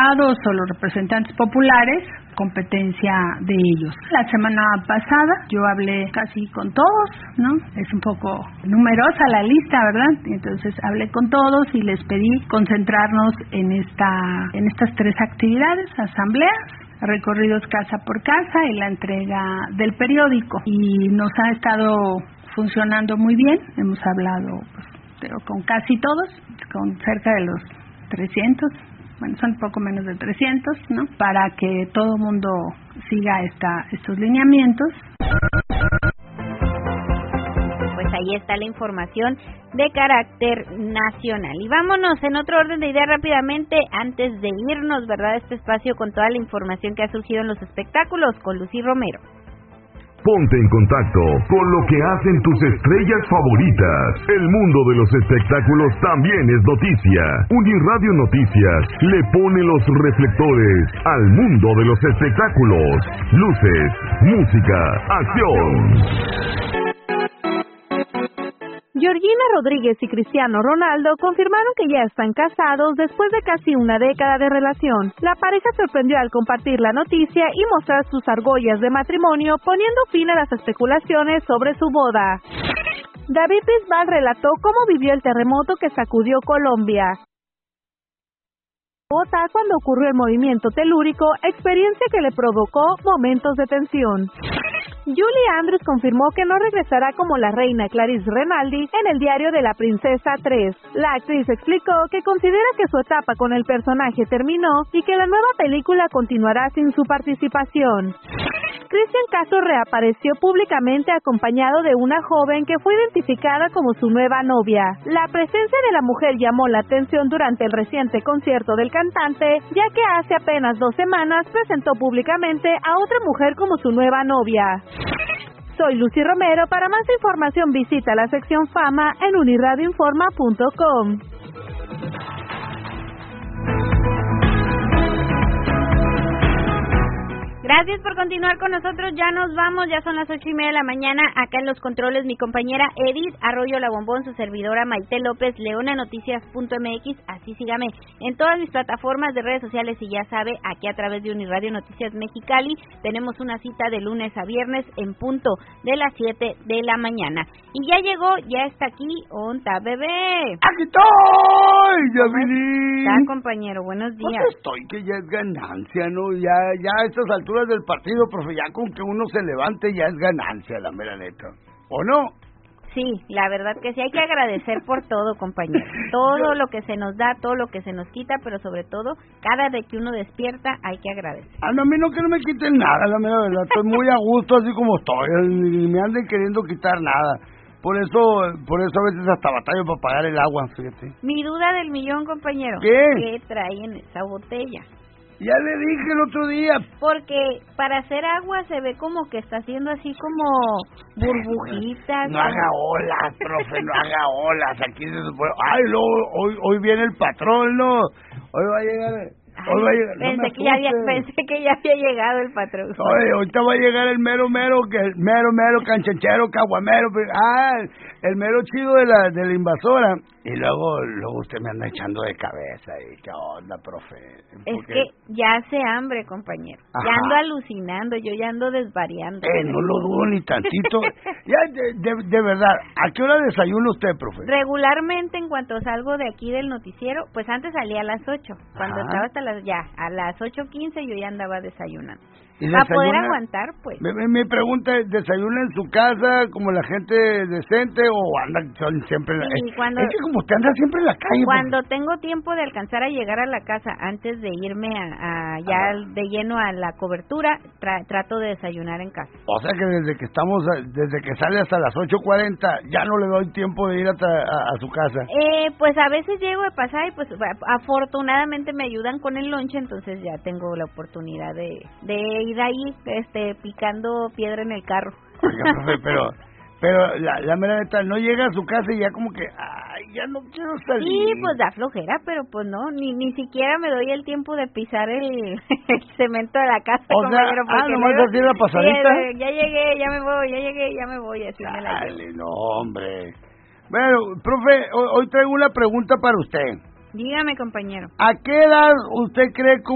diputados o los representantes populares, competencia de ellos. La semana pasada yo hablé casi con todos, ¿no? Es un poco numerosa la lista, ¿verdad? Entonces hablé con todos y les pedí concentrarnos en estas 3 actividades: asambleas, recorridos casa por casa y la entrega del periódico. Y nos ha estado funcionando muy bien. Hemos hablado pero con casi todos, con cerca de los 300, bueno, son un poco menos de 300, ¿no? Para que todo el mundo siga estos lineamientos. Pues ahí está la información de carácter nacional. Y vámonos en otro orden de ideas rápidamente, antes de irnos, ¿verdad?, este espacio con toda la información que ha surgido en los espectáculos, con Lucy Romero. Ponte en contacto con lo que hacen tus estrellas favoritas. El mundo de los espectáculos también es noticia. Uniradio Noticias le pone los reflectores al mundo de los espectáculos. Luces, música, acción. Georgina Rodríguez y Cristiano Ronaldo confirmaron que ya están casados después de casi una década de relación. La pareja sorprendió al compartir la noticia y mostrar sus argollas de matrimonio, poniendo fin a las especulaciones sobre su boda. David Bisbal relató cómo vivió el terremoto que sacudió Colombia. Bogotá cuando ocurrió el movimiento telúrico, experiencia que le provocó momentos de tensión. Julie Andrews confirmó que no regresará como la reina Clarice Renaldi en el diario de la Princesa 3. La actriz explicó que considera que su etapa con el personaje terminó y que la nueva película continuará sin su participación. Cristian Castro reapareció públicamente acompañado de una joven que fue identificada como su nueva novia. La presencia de la mujer llamó la atención durante el reciente concierto del cantante, ya que hace apenas 2 semanas presentó públicamente a otra mujer como su nueva novia. Soy Lucy Romero. Para más información visita la sección Fama en uniradioinforma.com. Gracias por continuar con nosotros, ya nos vamos, ya son las 8:30 de la mañana, acá en los controles mi compañera Edith Arroyo La Bombón, su servidora Maite López, leonanoticias.mx, así sígame en todas mis plataformas de redes sociales y ya sabe, aquí a través de Uniradio Noticias Mexicali, tenemos una cita de lunes a viernes en punto de las 7 de la mañana. Y ya llegó, ya está aquí, ¿onta, bebé? ¡Aquí estoy! ¡Ya vine! Está, compañero, buenos días. Pues estoy, que ya es ganancia, ¿no? Ya a estas alturas del partido, profe, ya con que uno se levante ya es ganancia, la mera neta. ¿O no? Sí, la verdad que sí, hay que agradecer por todo, compañero. Todo lo que se nos da, todo lo que se nos quita, pero sobre todo, cada vez que uno despierta, hay que agradecer. A mí no que no me quiten nada, la mera verdad. Estoy muy a gusto así como estoy, ni me anden queriendo quitar nada. Por eso a veces hasta batallo para pagar el agua, fíjate. Mi duda del millón, compañero. ¿Qué trae en esa botella? Ya le dije el otro día. Porque para hacer agua se ve como que está haciendo así como burbujitas. No haga olas, profe, no haga olas. Aquí se supone... Ay, hoy viene el patrón, ¿no? Hoy va a llegar... Pensé que ya había llegado el patrón. Oye, ahorita va a llegar el mero canchachero, caguamero, el mero chido de la invasora. Y luego usted me anda echando de cabeza. ¿Y qué onda, profe? Es que ya hace hambre, compañero. Ajá. Ya ando alucinando, yo ya ando desvariando. No lo dudo ni tantito. Ya, de verdad, ¿a qué hora desayuna usted, profe? Regularmente, en cuanto salgo de aquí del noticiero, pues antes salía a las 8. Cuando estaba hasta a las 8:15 yo ya andaba desayunando. Para poder aguantar, pues. Mi pregunta es, ¿desayuna en su casa como la gente decente o andan siempre en la calle? Es que como usted anda siempre en la calle. Cuando tengo tiempo de alcanzar a llegar a la casa antes de irme ya de lleno a la cobertura, trato de desayunar en casa. O sea que desde que sale hasta las 8:40 ya no le doy tiempo de ir a su casa. Pues a veces llego de pasar y pues afortunadamente me ayudan con el lonche, entonces ya tengo la oportunidad de ir ahí picando piedra en el carro. Oiga, profe, pero la mera neta, no llega a su casa y ya como que, ya no quiero salir. Sí, pues da flojera, pero pues no, ni siquiera me doy el tiempo de pisar el cemento de la casa. O sea, nomás así la pasadita. Sí, ya llegué, ya me voy, así me la llevo. Dale, no, hombre. Bueno, profe, hoy traigo una pregunta para usted. Dígame, compañero. ¿A qué edad usted cree que